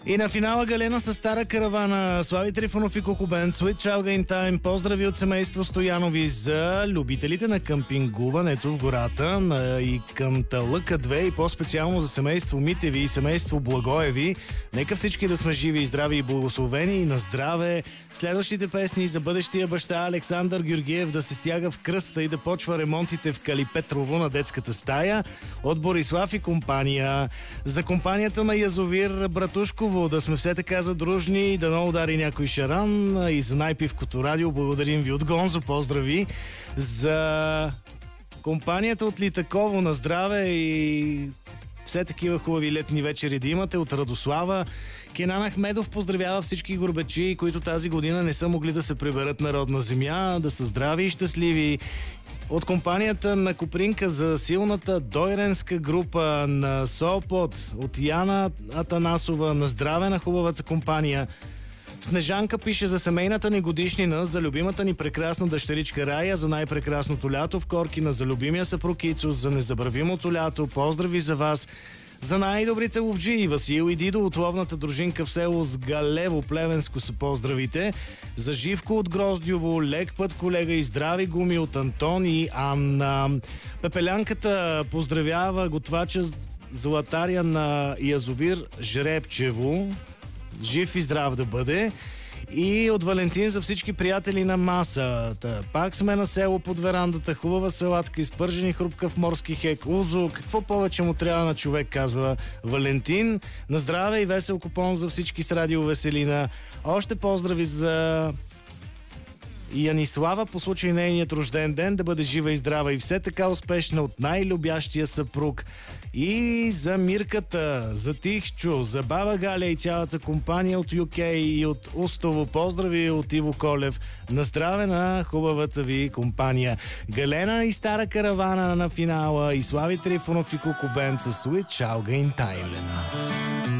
И на финала Галена с Стара каравана, Слави Трифонов и Кокубен, Sweet Child in Time. Поздрави от семейство Стоянови за любителите на къмпингуването в гората и към Лъка 2 и по-специално за семейство Митеви и семейство Благоеви. Нека всички да сме живи и здрави и благословени и на здраве. Следващите песни за бъдещия баща Александър Георгиев да се стяга в кръста и да почва ремонтите в Калипетрово на детската стая. От Борислав и компания. За компанията на Язовир Братушково да сме все така задружни и да не удари някой шаран. И за най-пивкото радио благодарим ви от Гонзо. Поздрави! За компанията от Литаково на здраве и все такива хубави летни вечери да имате. От Радослава Кенан Ахмедов поздравява всички горбачи, които тази година не са могли да се приберат на родна земя, да са здрави и щастливи. От компанията на Копринка за силната дойренска група на Сопот, от Яна Атанасова на здраве на хубавата компания. Снежанка пише за семейната ни годишнина, за любимата ни прекрасна дъщеричка Рая, за най-прекрасното лято в Коркина, за любимия съпруг Ицус, за незабравимото лято. Поздрави за вас! За най-добрите ловджии Васил и Дидо от ловната дружинка в село Сгалево, Плевенско са поздравите. За Живко от Гроздьово, лек път колега и здрави гуми от Антон и Анна. Пепелянката поздравява готвача златаря на Язовир Жребчево. Жив и здрав да бъде. И от Валентин за всички приятели на масата. Пак сме на село под верандата. Хубава салатка, изпържени хрупкав морски хек. Узо, какво повече му трябва на човек, казва Валентин. На здраве и весел купон за всички с радио Веселина. Още поздрави за Янислава по случай нейният рожден ден, да бъде жива и здрава и все така успешна от най-любящия съпруг. И за Мирката, за Тихчо, за баба Галя и цялата компания от UK и от Устово. Поздрави от Иво Колев. На здраве на хубавата ви компания. Галена и Стара каравана на финала и Слави Трифонов и Кукубен с Sweet Child in Time.